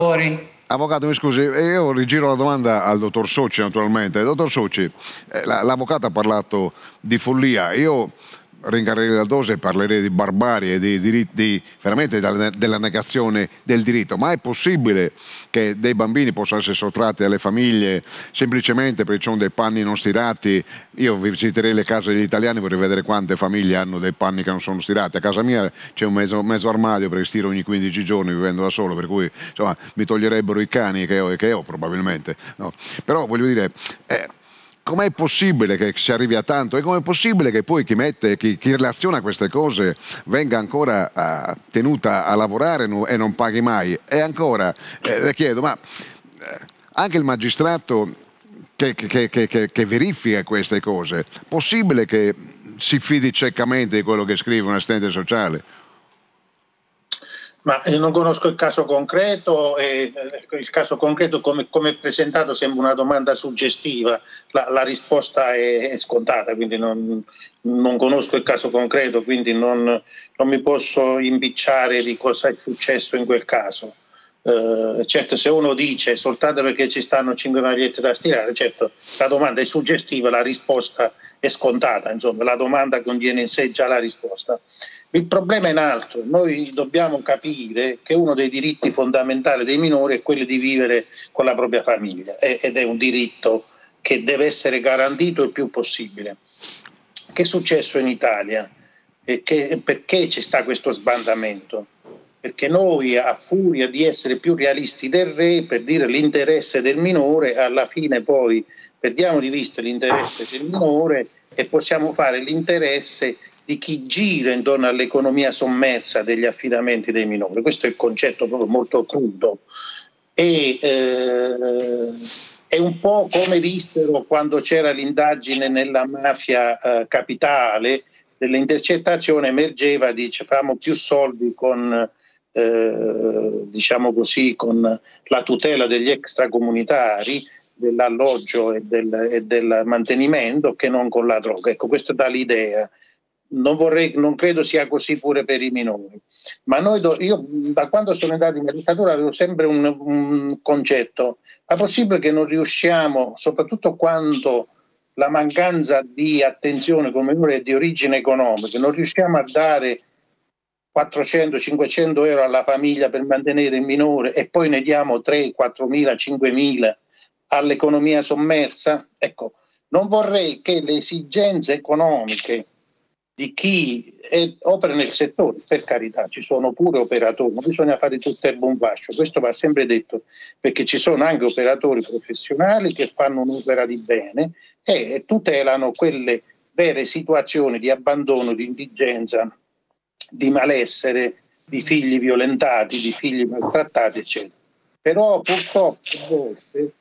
Avvocato, mi scusi, io rigiro la domanda al dottor Socci, naturalmente. Dottor Socci, l'avvocato ha parlato di follia. Io rincarerei la dose e parlerei di barbarie, veramente della negazione del diritto. Ma è possibile che dei bambini possano essere sottratti alle famiglie semplicemente perché ci sono dei panni non stirati? Io visiterei le case degli italiani, vorrei vedere quante famiglie hanno dei panni che non sono stirati. A casa mia c'è un mezzo armadio perché stiro ogni 15 giorni vivendo da solo, per cui insomma mi toglierebbero i cani che ho probabilmente, no? Però voglio dire, com'è possibile che si arrivi a tanto e com'è possibile che poi chi relaziona queste cose venga ancora tenuta a lavorare e non paghi mai? E ancora le chiedo, ma anche il magistrato che verifica queste cose, possibile che si fidi ciecamente di quello che scrive un assistente sociale? Ma non conosco il caso concreto e il caso concreto come è presentato sembra una domanda suggestiva, la risposta è scontata, quindi non conosco il caso concreto, quindi non mi posso impicciare di cosa è successo in quel caso. Certo, se uno dice soltanto perché ci stanno 5 magliette da stirare, certo la domanda è suggestiva, la risposta è scontata, insomma la domanda contiene in sé già la risposta. Il problema è in altro, noi dobbiamo capire che uno dei diritti fondamentali dei minori è quello di vivere con la propria famiglia ed è un diritto che deve essere garantito il più possibile. Che è successo in Italia? Perché ci sta questo sbandamento? Perché noi, a furia di essere più realisti del re, per dire l'interesse del minore, alla fine poi perdiamo di vista l'interesse del minore e possiamo fare l'interesse di chi gira intorno all'economia sommersa degli affidamenti dei minori. Questo è il concetto proprio molto crudo. È un po' come dissero quando c'era l'indagine nella mafia capitale, delle intercettazioni emergeva, dice famo più soldi con diciamo così, con la tutela degli extracomunitari, dell'alloggio e del mantenimento che non con la droga. Ecco, questo dà l'idea. Non credo sia così pure per i minori, ma io da quando sono entrato in magistratura avevo sempre un concetto: è possibile che non riusciamo, soprattutto quando la mancanza di attenzione come minore è di origine economica, non riusciamo a dare 400-500 euro alla famiglia per mantenere il minore e poi ne diamo 3, 4.000, 5.000 all'economia sommersa? Ecco, non vorrei che le esigenze economiche di chi opera nel settore, per carità, ci sono pure operatori, non bisogna fare tutto il buon fascio, questo va sempre detto, perché ci sono anche operatori professionali che fanno un'opera di bene e tutelano quelle vere situazioni di abbandono, di indigenza, di malessere, di figli violentati, di figli maltrattati, eccetera. Però purtroppo a volte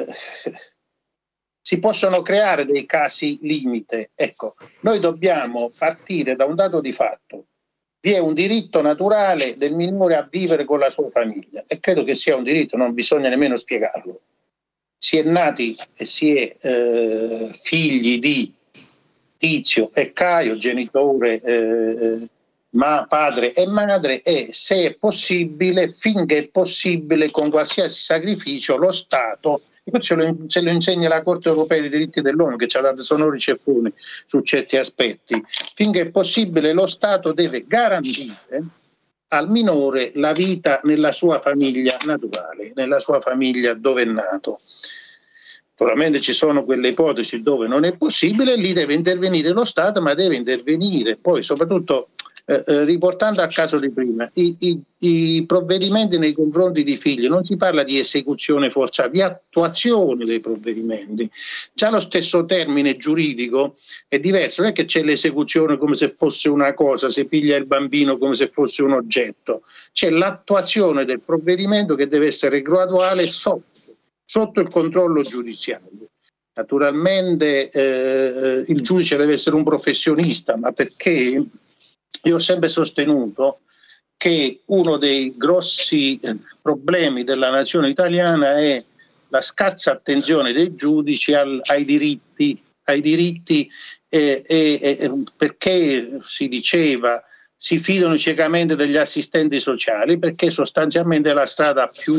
si possono creare dei casi limite. Ecco, noi dobbiamo partire da un dato di fatto. Vi è un diritto naturale del minore a vivere con la sua famiglia e credo che sia un diritto, non bisogna nemmeno spiegarlo. Si è nati e si è figli di Tizio e Caio, genitore, padre e madre, e se è possibile, finché è possibile, con qualsiasi sacrificio, lo Stato, e questo ce lo insegna la Corte Europea dei diritti dell'uomo, che ci ha dato sonori ceffoni su certi aspetti, finché è possibile lo Stato deve garantire al minore la vita nella sua famiglia naturale, nella sua famiglia dove è nato. Naturalmente ci sono quelle ipotesi dove non è possibile, lì deve intervenire lo Stato, ma deve intervenire poi soprattutto riportando al caso di prima, i provvedimenti nei confronti di figli, non si parla di esecuzione forzata, di attuazione dei provvedimenti. Già lo stesso termine giuridico è diverso, non è che c'è l'esecuzione come se fosse una cosa, se piglia il bambino come se fosse un oggetto, c'è l'attuazione del provvedimento che deve essere graduale sotto il controllo giudiziario. Naturalmente il giudice deve essere un professionista, ma perché io ho sempre sostenuto che uno dei grossi problemi della nazione italiana è la scarsa attenzione dei giudici ai diritti, perché si diceva si fidano ciecamente degli assistenti sociali, perché sostanzialmente è la strada più